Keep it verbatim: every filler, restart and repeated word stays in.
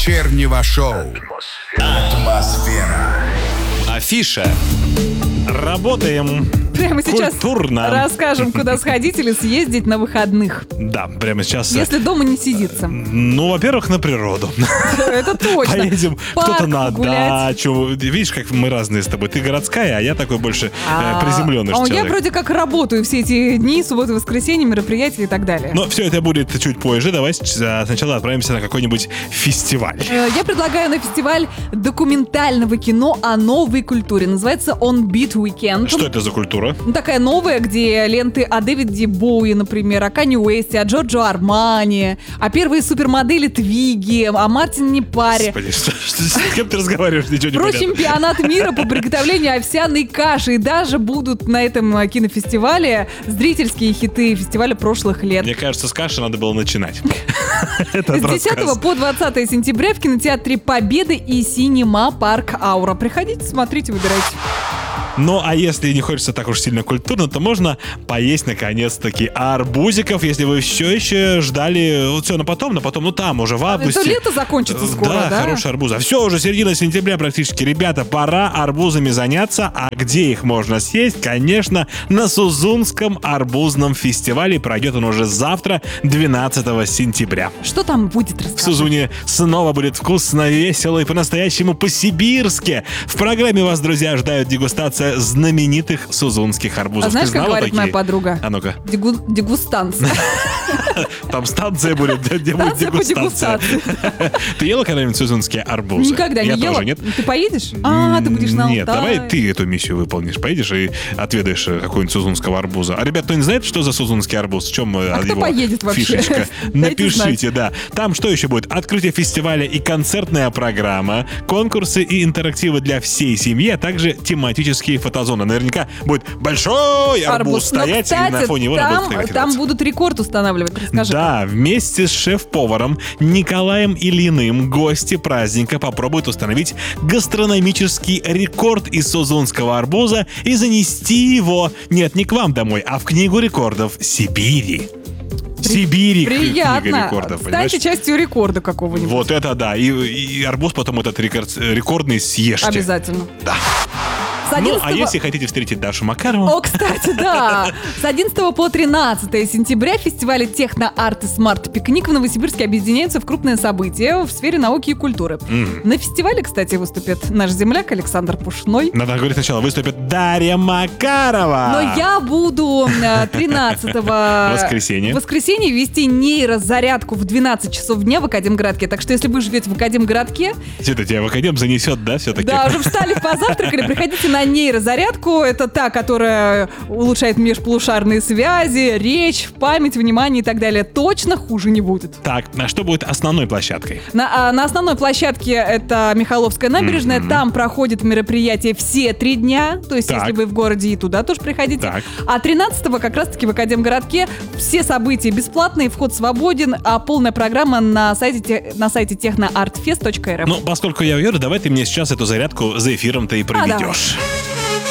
вечернего шоу. Атмосфера. Афиша. Работаем. Прямо сейчас культурно. Расскажем, куда сходить или съездить на выходных. Да, прямо сейчас. Если дома не сидится. Ну, во-первых, на природу. Это точно. Поедем Парк кто-то на гулять. дачу. Видишь, как мы разные с тобой. Ты городская, а я такой больше э, приземленный А, человек. Я вроде как работаю все эти дни, субботы, воскресенье, мероприятия и так далее. Но все это будет чуть позже. Давай сначала отправимся на какой-нибудь фестиваль. Э, Я предлагаю на фестиваль документального кино о новой культуре. Называется On Beat Weekend. Что это за культура? Ну, такая новая, где ленты о Дэвиде Боуи, например, о Канье Уэсте, о Джорджо Армани, о первой супермодели Твиги, о Мартине Паре. Господи, что, что, с кем ты разговариваешь? Ничего не Про понятно. чемпионат мира по приготовлению овсяной каши. И даже будут на этом а, кинофестивале зрительские хиты фестиваля прошлых лет. Мне кажется, с каши надо было начинать. С десятого по двадцатое сентября в кинотеатре Победы и Синема Парк Аура. Приходите, смотрите, выбирайте. Ну, а если не хочется так уж сильно культурно, то можно поесть, наконец-таки, арбузиков, если вы все еще ждали, вот все, на потом, на потом, ну там уже в августе. Это лето закончится скоро, да? Да, хороший арбуз. А все, уже середина сентября практически. Ребята, пора арбузами заняться. А где их можно съесть? Конечно, на Сузунском арбузном фестивале. Пройдет он уже завтра, двенадцатого сентября. Что там будет, расскажи. В Сузуне снова будет вкусно, весело и по-настоящему по-сибирски. В программе вас, друзья, ждают дегустация знаменитых сузунских арбузов. А знаешь, Ты как знала говорит такие? моя подруга? А ну-ка. Дегу- дегустанция. Там станция будет, где будет Станция по дегустация. дегустации. Ты ела когда-нибудь сузунские арбузы? Никогда не Я ела. тоже, нет? Ты поедешь? А, ты будешь на Нет, Алтае. давай ты эту миссию выполнишь. Поедешь и отведаешь э, какого-нибудь сузунского арбуза. А ребят, кто не знает, что за сузунский арбуз? В чем э, А кто его поедет вообще? фишечка? Дайте Напишите, да. Там что еще будет? Открытие фестиваля и концертная программа, конкурсы и интерактивы для всей семьи, а также тематические фотозоны. Наверняка будет большой арбуз, Но, стоять, кстати, и на фоне его там, надо фотографироваться. там будут рекорд устанавливать, расскажи. Да, вместе с шеф-поваром Николаем Ильиным гости праздника попробуют установить гастрономический рекорд из сузунского арбуза и занести его, нет, не к вам домой, а в книгу рекордов Сибири. Сибири, Приятно. книга рекордов, понимаешь? Станьте частью рекорда какого-нибудь. Вот это да, и, и арбуз потом этот рекорд, рекордный съешьте. Обязательно. Да. С Ну, одиннадцатого... а если хотите встретить Дашу Макарову? О, кстати, да. С одиннадцатого по тринадцатое сентября фестивали Техно-Арт и Смарт-Пикник в Новосибирске объединяются в крупное событие в сфере науки и культуры. Mm. На фестивале, кстати, выступит наш земляк Александр Пушной. Надо говорить сначала, выступит Дарья Макарова. Но я буду э, тринадцатого Воскресенье. в воскресенье вести нейрозарядку в двенадцать часов дня в Академгородке. Так что, если вы живете в Академгородке, Что-то тебя в академ занесет, да, все-таки? да, уже встали, позавтракали, приходите на нейрозарядку. Это та, которая улучшает межполушарные связи, речь, память, внимание и так далее. Точно хуже не будет. Так, а что будет основной площадкой? На, а, на основной площадке это Михайловская набережная. Мгм. Там проходит мероприятие все три дня. То есть, Так. если вы в городе, и туда тоже приходите. Так. А тринадцатого как раз-таки в Академгородке все события бесплатные, вход свободен, а полная программа на сайте, те- на сайте техноартфест точка эр эф. Ну, поскольку я уеду, давай ты мне сейчас эту зарядку за эфиром-то и давай. проведешь.